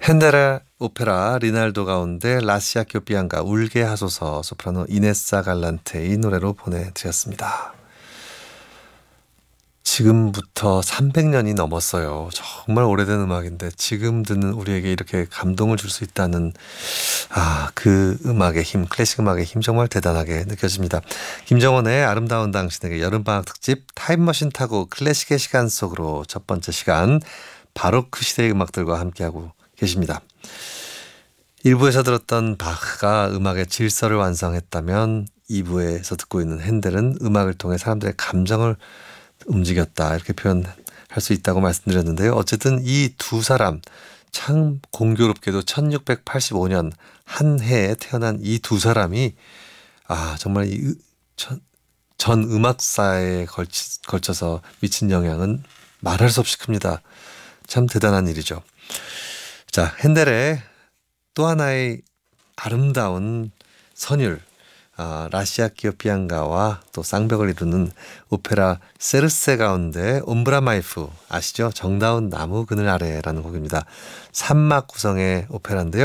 핸델의 오페라 리날도 가운데 라시아교 비앙가 울게 하소서 소프라노 이네사 갈란테의 노래로 보내드렸습니다. 지금부터 300년이 넘었어요. 정말 오래된 음악인데 지금 듣는 우리에게 이렇게 감동을 줄 수 있다는 그 음악의 힘, 클래식 음악의 힘 정말 대단하게 느껴집니다. 김정원의 아름다운 당신에게 여름방학 특집 타임머신 타고 클래식의 시간 속으로 첫 번째 시간 바로크 시대의 음악들과 함께하고 계십니다. 1부에서 들었던 바흐가 음악의 질서를 완성했다면 2부에서 듣고 있는 핸델은 음악을 통해 사람들의 감정을 움직였다 이렇게 표현할 수 있다고 말씀드렸는데요. 어쨌든 이 두 사람 참 공교롭게도 1685년 한 해에 태어난 이 두 사람이 정말 전 음악사에 걸쳐서 미친 영향은 말할 수 없이 큽니다. 참 대단한 일이죠. 자, 핸델의 또 하나의 아름다운 선율 라시아키오 비앙가와 또 쌍벽을 이루는 오페라 세르세 가운데 옴브라 마이프 아시죠? 정다운 나무 그늘 아래라는 곡입니다. 3막 구성의 오페라인데요.